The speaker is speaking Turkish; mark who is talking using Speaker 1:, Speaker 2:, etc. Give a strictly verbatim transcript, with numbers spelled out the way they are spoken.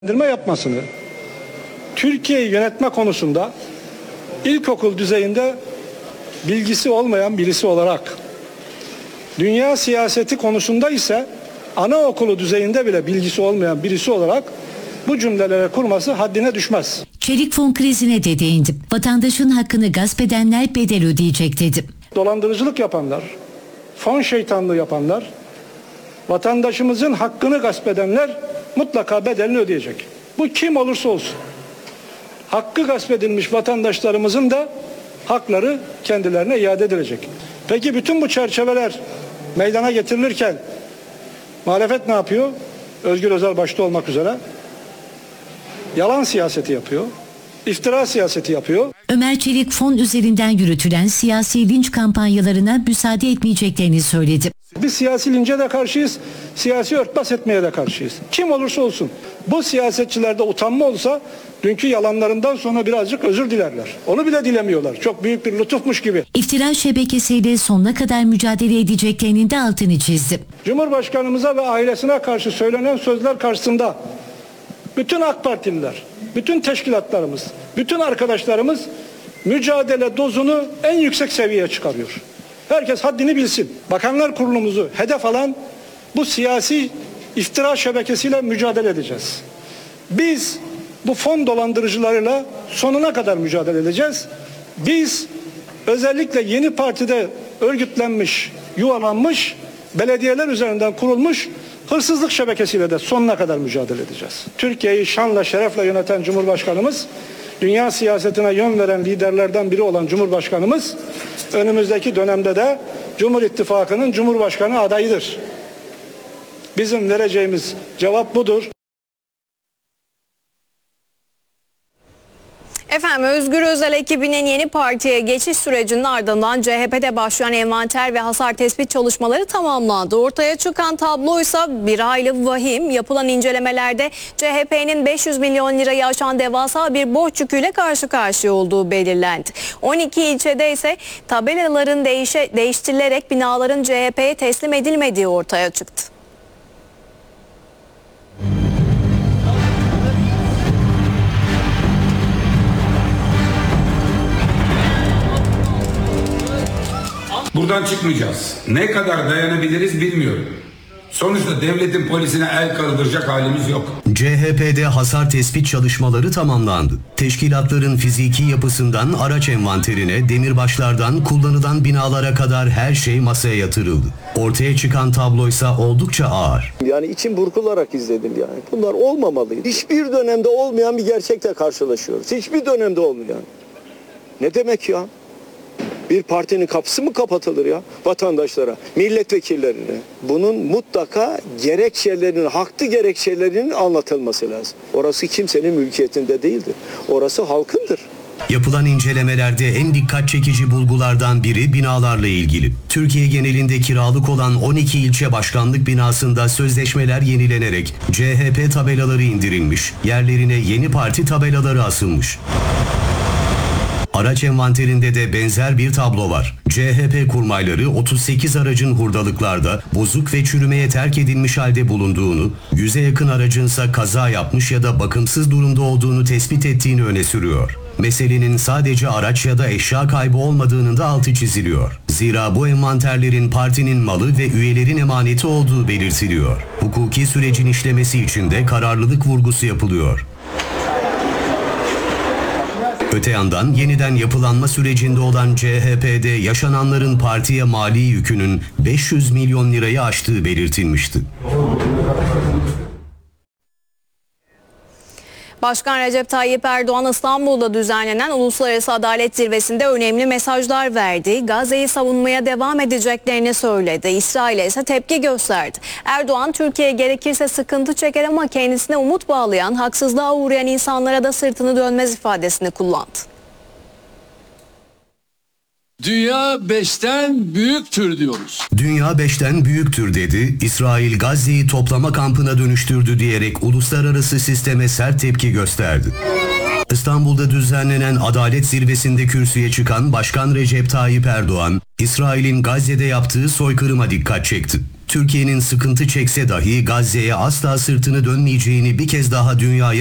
Speaker 1: yapmasını, Türkiye'yi yönetme konusunda ilkokul düzeyinde bilgisi olmayan birisi olarak, dünya siyaseti konusunda ise anaokulu düzeyinde bile bilgisi olmayan birisi olarak bu cümlelere kurması haddine düşmez.
Speaker 2: Çelik fon krizine de değindim. Vatandaşın hakkını gasp edenler bedel ödeyecek dedim.
Speaker 1: Dolandırıcılık yapanlar, fon şeytanlığı yapanlar, vatandaşımızın hakkını gasp edenler mutlaka bedelini ödeyecek. Bu kim olursa olsun. Hakkı gasp edilmiş vatandaşlarımızın da hakları kendilerine iade edilecek. Peki bütün bu çerçeveler meydana getirilirken muhalefet ne yapıyor? Özgür Özel başta olmak üzere yalan siyaseti yapıyor, iftira siyaseti yapıyor.
Speaker 2: Ömer Çelik fon üzerinden yürütülen siyasi linç kampanyalarına müsaade etmeyeceklerini söyledi.
Speaker 1: Biz siyasi lince de karşıyız, siyasi örtbas etmeye de karşıyız. Kim olursa olsun. Bu siyasetçilerde utanma olsa dünkü yalanlarından sonra birazcık özür dilerler. Onu bile dilemiyorlar. Çok büyük bir lütufmuş gibi.
Speaker 2: İftira şebekesiyle sonuna kadar mücadele edeceklerinin de altını çizdi.
Speaker 1: Cumhurbaşkanımıza ve ailesine karşı söylenen sözler karşısında bütün AK Partililer, bütün teşkilatlarımız, bütün arkadaşlarımız mücadele dozunu en yüksek seviyeye çıkarıyor. Herkes haddini bilsin. Bakanlar Kurulumuzu hedef alan bu siyasi iftira şebekesiyle mücadele edeceğiz. Biz bu fon dolandırıcılarıyla sonuna kadar mücadele edeceğiz. Biz özellikle yeni partide örgütlenmiş, yuvalanmış, belediyeler üzerinden kurulmuş hırsızlık şebekesiyle de sonuna kadar mücadele edeceğiz. Türkiye'yi şanla şerefle yöneten Cumhurbaşkanımız, dünya siyasetine yön veren liderlerden biri olan Cumhurbaşkanımız, önümüzdeki dönemde de Cumhur İttifakı'nın Cumhurbaşkanı adayıdır. Bizim vereceğimiz cevap budur.
Speaker 3: Efendim, Özgür Özel ekibinin yeni partiye geçiş sürecinin ardından C H P'de başlayan envanter ve hasar tespit çalışmaları tamamlandı. Ortaya çıkan tabloysa bir hayli vahim. Yapılan incelemelerde C H P'nin beş yüz milyon lirayı aşan devasa bir borç yüküyle karşı karşıya olduğu belirlendi. on iki ilçede ise tabelaların değişe, değiştirilerek binaların C H P'ye teslim edilmediği ortaya çıktı.
Speaker 4: Buradan çıkmayacağız. Ne kadar dayanabiliriz bilmiyorum. Sonuçta devletin polisine el kaldıracak halimiz yok.
Speaker 5: C H P'de hasar tespit çalışmaları tamamlandı. Teşkilatların fiziki yapısından araç envanterine, demirbaşlardan kullanılan binalara kadar her şey masaya yatırıldı. Ortaya çıkan tabloysa oldukça ağır.
Speaker 6: Yani içim burkularak izledim yani. Bunlar olmamalıydı. Hiçbir dönemde olmayan bir gerçekle karşılaşıyoruz. Hiçbir dönemde olmayan. Ne demek ya? Bir partinin kapısı mı kapatılır ya vatandaşlara, milletvekillerine? Bunun mutlaka gerekçelerinin, haklı gerekçelerinin anlatılması lazım. Orası kimsenin mülkiyetinde değildir. Orası halkındır.
Speaker 5: Yapılan incelemelerde en dikkat çekici bulgulardan biri binalarla ilgili. Türkiye genelinde kiralık olan on iki ilçe başkanlık binasında sözleşmeler yenilenerek C H P tabelaları indirilmiş, yerlerine yeni parti tabelaları asılmış. Araç envanterinde de benzer bir tablo var. C H P kurmayları otuz sekiz aracın hurdalıklarda bozuk ve çürümeye terk edilmiş halde bulunduğunu, yüze yakın aracınsa kaza yapmış ya da bakımsız durumda olduğunu tespit ettiğini öne sürüyor. Meselenin sadece araç ya da eşya kaybı olmadığının da altı çiziliyor. Zira bu envanterlerin partinin malı ve üyelerin emaneti olduğu belirtiliyor. Hukuki sürecin işlemesi için de kararlılık vurgusu yapılıyor. Öte yandan yeniden yapılanma sürecinde olan C H P'de yaşananların partiye mali yükünün beş yüz milyon lirayı aştığı belirtilmişti.
Speaker 3: Başkan Recep Tayyip Erdoğan İstanbul'da düzenlenen Uluslararası Adalet Zirvesi'nde önemli mesajlar verdi. Gazze'yi savunmaya devam edeceklerini söyledi. İsrail'e ise tepki gösterdi. Erdoğan, Türkiye gerekirse sıkıntı çeker ama kendisine umut bağlayan, haksızlığa uğrayan insanlara da sırtını dönmez ifadesini kullandı.
Speaker 7: Dünya beşten büyüktür diyoruz.
Speaker 5: Dünya beşten büyüktür dedi. İsrail Gazze'yi toplama kampına dönüştürdü diyerek uluslararası sisteme sert tepki gösterdi. İstanbul'da düzenlenen Adalet Zirvesi'nde kürsüye çıkan Başkan Recep Tayyip Erdoğan, İsrail'in Gazze'de yaptığı soykırıma dikkat çekti. Türkiye'nin sıkıntı çekse dahi Gazze'ye asla sırtını dönmeyeceğini bir kez daha dünyaya